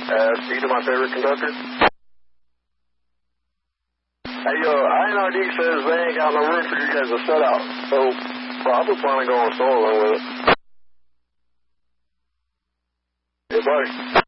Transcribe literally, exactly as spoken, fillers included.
Uh, Steve, my favorite conductor. Hey, yo, I N R D says they ain't got no room for you guys to set out. So, well, I was planning on going solo with it. Yeah, buddy.